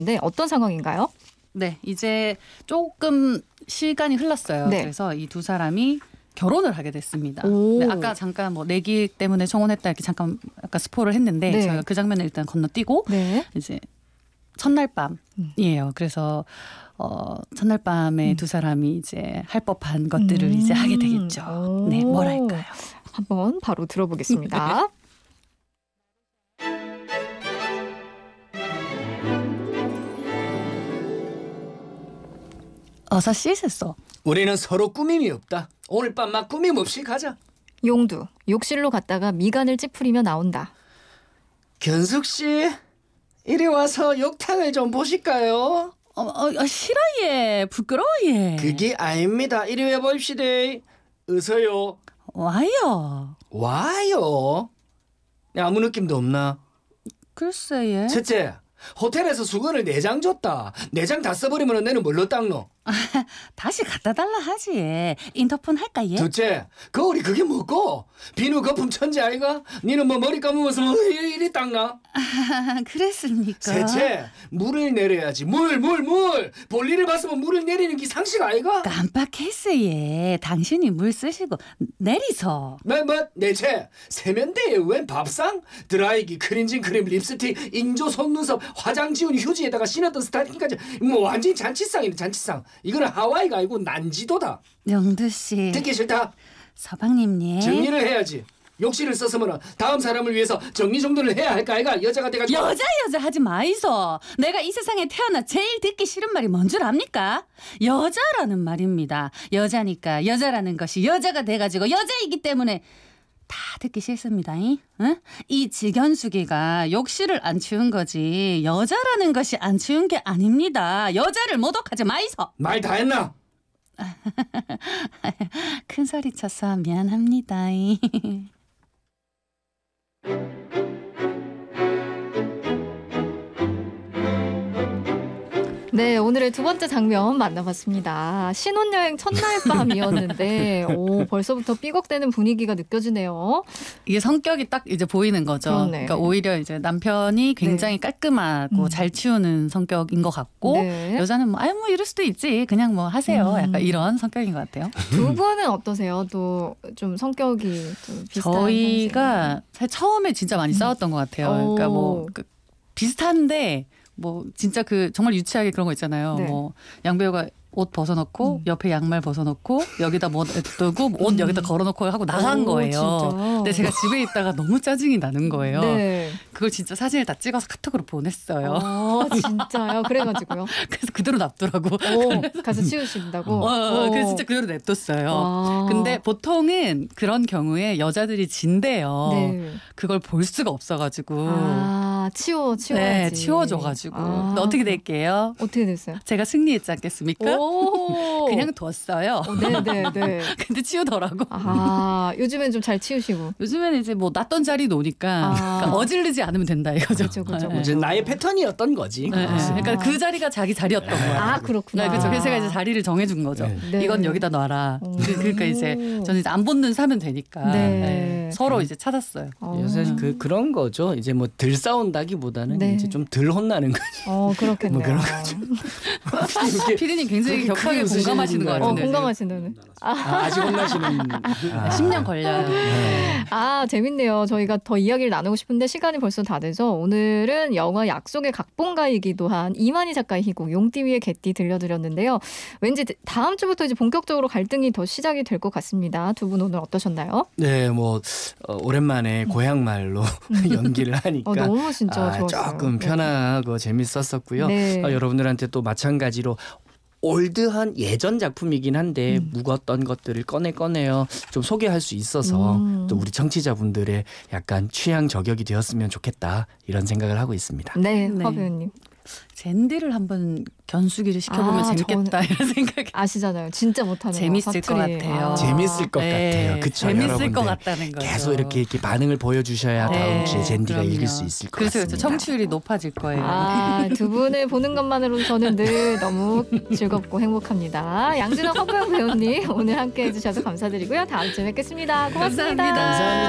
네, 어떤 상황인가요? 네, 이제 조금 시간이 흘렀어요. 네. 그래서 이 두 사람이 결혼을 하게 됐습니다. 오. 네, 아까 잠깐 뭐 내기 때문에 청혼했다 이렇게 잠깐 아까 스포를 했는데 네. 저희가 그 장면을 일단 건너뛰고 네. 이제 첫날 밤이에요. 그래서 첫날 밤에 두 사람이 이제 할 법한 것들을 이제 하게 되겠죠. 오. 네, 뭐랄까요? 한번 바로 들어보겠습니다. 어서 씻었어. 우리는 서로 꾸밈이 없다. 오늘 밤 막 꾸밈 없이 가자. 용두, 욕실로 갔다가 미간을 찌푸리며 나온다. 견숙 씨, 이리 와서 욕탕을 좀 보실까요? 싫어 얘. 부끄러워 얘. 그게 아닙니다. 이리 와 봅시다. 어서요. 와요. 와요. 아무 느낌도 없나? 글쎄 얘. 첫째, 호텔에서 수건을 4장 줬다. 4장 다 써버리면 너는 뭘로 닦노? 다시 갖다 달라 하지. 인터폰 할까 얘? 둘째, 거울이 그게 뭐고? 비누 거품 천재 아이가? 니는 뭐 머리 감으면서 뭐 이리 닦나? 그랬습니까? 셋째, 물을 내려야지. 물. 볼일을 봤으면 물을 내리는 게 상식 아이가? 깜빡했어 얘. 당신이 물 쓰시고 내리서. 넷째, 세면대에 웬 밥상? 드라이기, 크린징 크림, 립스틱, 인조 속눈썹, 화장 지운 휴지에다가 신었던 스타킹까지 뭐 완전히 잔치상이네 잔치상. 이거는 하와이가 아니고 난지도다. 영두씨. 듣기 싫다. 서방님님. 정리를 해야지. 욕실을 썼으면 다음 사람을 위해서 정리정돈을 해야 할까 아이가? 여자가 돼가지고. 여자 하지 마이소. 내가 이 세상에 태어나 제일 듣기 싫은 말이 뭔 줄 압니까? 여자라는 말입니다. 여자니까 여자라는 것이 여자가 돼가지고 여자이기 때문에 다 듣기 싫습니다. 응? 이 지견수기가 욕실을 안 치운 거지 여자라는 것이 안 치운 게 아닙니다. 여자를 모독하지 마이소. 말 다 했나? 큰 소리 쳐서 미안합니다. 네, 오늘의 두 번째 장면 만나봤습니다. 신혼여행 첫날 밤이었는데 벌써부터 삐걱대는 분위기가 느껴지네요. 이게 성격이 딱 이제 보이는 거죠. 그렇네. 그러니까 오히려 이제 남편이 굉장히 깔끔하고 잘 치우는 성격인 것 같고 네. 여자는 뭐 이럴 수도 있지. 그냥 뭐 하세요. 약간 이런 성격인 것 같아요. 두 분은 어떠세요? 또 좀 성격이 좀 비슷한 저희가 사실 처음에 진짜 많이 싸웠던 것 같아요. 그러니까 뭐 비슷한데 뭐 진짜 그 정말 유치하게 그런 거 있잖아요. 네. 뭐 양배우가 옷 벗어놓고 옆에 양말 벗어놓고 여기다 뭐 두고 옷 여기다 걸어놓고 하고 나간 거예요. 진짜? 근데 제가 집에 있다가 너무 짜증이 나는 거예요. 네. 그걸 진짜 사진을 다 찍어서 카톡으로 보냈어요. 진짜요? 그래가지고요. 그래서 그대로 놔두라고. 가서 치우신다고? 그래서 진짜 그대로 냅뒀어요. 와. 근데 보통은 그런 경우에 여자들이 진대요. 네. 그걸 볼 수가 없어가지고. 치워야지. 네, 치워줘가지고. 근데 어떻게 될게요? 어떻게 됐어요? 제가 승리했지 않겠습니까? 그냥 뒀어요. 네네네. 근데 치우더라고. 요즘엔 좀 잘 치우시고. 요즘에는 이제 뭐 놨던 자리 놓으니까 그러니까 어질르지 않으면 된다 이거죠. 그렇죠. 네. 이제 나의 패턴이었던 거지. 네, 그러니까 그 자리가 자기 자리였던 거야. 그렇구나. 네, 그렇죠. 그래서 제가 이제 자리를 정해준 거죠. 네. 이건 여기다 놔라. 그러니까 이제 저는 이제 안 본는 사면 되니까 네. 서로 이제 찾았어요. 요새 그런 거죠. 이제 뭐 덜 싸운다기보다는 네. 이제 좀 덜 혼나는 거죠. 그렇겠네요. 뭐 그런 거죠. 피디님 굉장히 그렇게 격하게 크게 공감하시는 것 웃으시는 같은데. 공감하시는. 아직 혼나시는. 10년 걸려요. 재밌네요. 저희가 더 이야기를 나누고 싶은데 시간이 벌써 다 돼서 오늘은 영화 약속의 각본가이기도 한 이만희 작가의 희곡 용띠 위의 개띠 들려드렸는데요. 왠지 다음 주부터 이제 본격적으로 갈등이 더 시작이 될 것 같습니다. 두 분 오늘 어떠셨나요? 네, 뭐 오랜만에 고향말로 연기를 하니까 너무 진짜 좋았어요. 조금 편하고 재밌었었고요. 네. 여러분들한테 또 마찬가지로 올드한 예전 작품이긴 한데 묵었던 것들을 꺼내요. 좀 소개할 수 있어서 또 우리 청취자분들의 약간 취향 저격이 되었으면 좋겠다 이런 생각을 하고 있습니다. 네, 허 배우님. 젠디를 한번 견수기를 시켜보면 재밌겠다 이런 생각이. 아시잖아요. 진짜 못하는 재밌을 것 같아요. 재밌을 것 같아요. 그쵸, 재밌을 여러분들. 것 같다는 거죠. 계속 이렇게 반응을 보여주셔야 다음 주에 젠디가 읽을 수 있을 것 같습니다. 그래서 청취율이 높아질 거예요. 두 분을 보는 것만으로도 저는 늘 너무 즐겁고 행복합니다. 양준호 허보영 배우님 오늘 함께해 주셔서 감사드리고요. 다음 주에 뵙겠습니다. 고맙습니다. 감사합니다. 감사합니다.